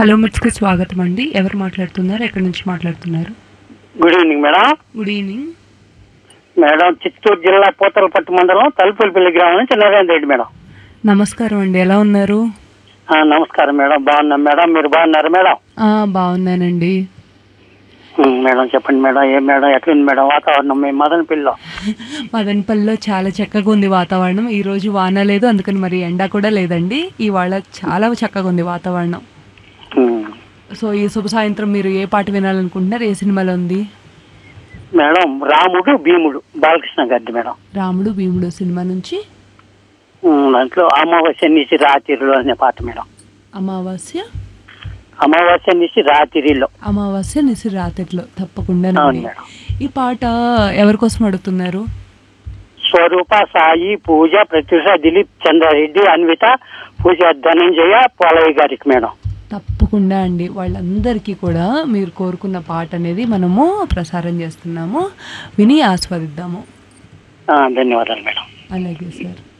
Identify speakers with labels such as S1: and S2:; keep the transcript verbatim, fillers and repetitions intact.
S1: Hello మిట్స్‌కి స్వాగతం అండి. ఎవరు మాట్లాడుతున్నారు? ఎక్కడి నుంచి మాట్లాడుతున్నారు?
S2: Good evening madam.
S1: Good evening.
S2: Madam Chittoor జిల్లా పూతలపట్టు మండలం తలుపులపల్లి గ్రామం నుంచి నారాయణ రెడ్డి మేడం.
S1: నమస్కారం అండి. ఎలా ఉన్నారు?
S2: ఆ, నమస్కారం మేడం. బాగున్నాం మేడం. మీరు బాగున్నారు మేడం?
S1: ఆ, బాగున్నానండి.
S2: ఉమ్, మేడం చెప్పండి మేడం. ఏం మేడం ఎట్లుంది మేడం వాతావరణం మీ మదనపల్లిలో?
S1: మదనపల్లిలో చాలా చక్కగా ఉంది వాతావరణం. ఈ రోజు వాన లేదు, అందుకని మరి ఎండ కూడా లేదండి. ఇవాళ చాలా చక్కగా ఉంది వాతావరణం.
S2: ఉమ్,
S1: సో ఈ శుభ సాయంత్రం మీరు ఏ పాట వినాలనుకుంటున్నారు? ఏ సినిమాలో ఉంది?
S2: మేడం రాముడు భీముడు బాలకృష్ణ గారి మేడం.
S1: రాముడు భీముడు సినిమా నుంచి
S2: ఉమ్, దాంట్లో అమావాస్య నిసి రాత్రిలో అనే పాట మేడం.
S1: అమావాస్య
S2: అమావాస్య నిసి రాత్రిలో.
S1: అమావాస్య నిసి రాత్రిలో తప్పకుండా.
S2: అవును మేడం.
S1: ఈ పాట ఎవరి కోసం అడుగుతున్నారు?
S2: స్వరూప, సాయి, పూజ, ప్రత్యూష, దిలీప్, చంద్రారెడ్డి, అన్విత, పూజ, ధనంజయ, పోలయ్య గారికి మేడం.
S1: తప్పకుండా అండి. వాళ్ళందరికీ కూడా మీరు కోరుకున్న పాట అనేది మనము ప్రసారం చేస్తున్నాము. విని ఆస్వాదిద్దాము.
S2: ఆ, ధన్యవాదాలు మేడం.
S1: అలాగే సార్.